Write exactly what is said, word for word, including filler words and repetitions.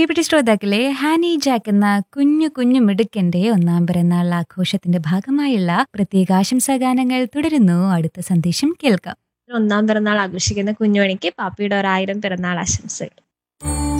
പ്രിയപ്പെട്ട ശ്രോതാക്കളെ, ഹാനി ജാക്ക് എന്ന കുഞ്ഞു കുഞ്ഞു മിടുക്കന്റെ ഒന്നാം പിറന്നാൾ ആഘോഷത്തിന്റെ ഭാഗമായുള്ള പ്രത്യേക ആശംസാഗാനങ്ങൾ തുടരുന്നു. അടുത്ത സന്ദേശം കേൾക്കാം. ഒന്നാം പിറന്നാൾ ആഘോഷിക്കുന്ന കുഞ്ഞുമണിക്ക് പാപ്പിയുടെ ഒരായിരം പിറന്നാൾ ആശംസകൾ.